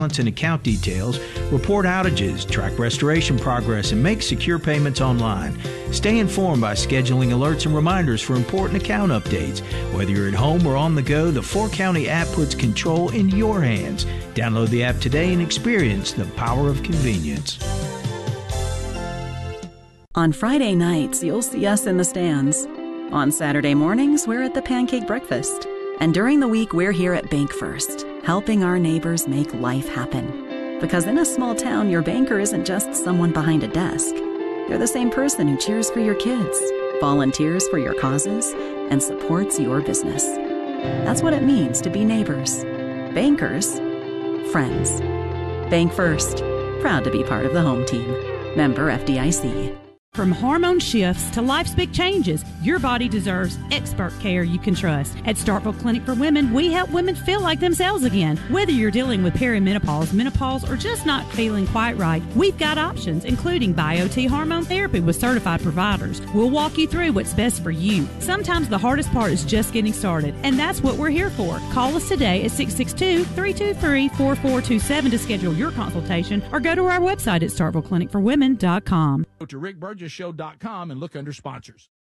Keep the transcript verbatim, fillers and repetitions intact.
and account details, report outages, track restoration progress, and make secure payments online. Stay informed by scheduling alerts and reminders for important account updates. Whether you're at home or on the go, the four County app puts control in your hands. Download the app today and experience the power of convenience. On Friday nights, you'll see us in the stands. On Saturday mornings, we're at the Pancake Breakfast. And during the week, we're here at Bank First, helping our neighbors make life happen. Because in a small town, your banker isn't just someone behind a desk. They're the same person who cheers for your kids, volunteers for your causes, and supports your business. That's what it means to be neighbors. Bankers, friends. Bank First, proud to be part of the home team. Member F D I C. From hormone shifts to life's big changes, your body deserves expert care you can trust. At Starkville Clinic for Women, we help women feel like themselves again. Whether you're dealing with perimenopause, menopause, or just not feeling quite right, we've got options, including Bio-T hormone therapy with certified providers. We'll walk you through what's best for you. Sometimes the hardest part is just getting started, and that's what we're here for. Call us today at six six two, three two three, four four two seven to schedule your consultation, or go to our website at starkville clinic for women dot com. Go to rick burgess show dot com and look under sponsors.